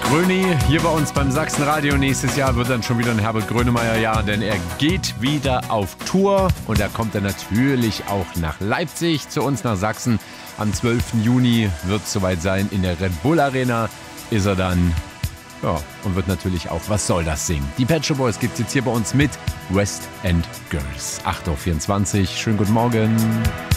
Gröni hier bei uns beim Sachsenradio. Nächstes Jahr wird dann schon wieder ein Herbert Grönemeyer-Jahr, denn er geht wieder auf Tour und er kommt dann natürlich auch nach Leipzig zu uns nach Sachsen. Am 12. Juni wird es soweit sein. In der Red Bull Arena ist er dann. Ja, und wird natürlich auch Was soll das singen. Die Pet Shop Boys gibt es jetzt hier bei uns mit West End Girls. 8.24 Uhr. Schönen guten Morgen.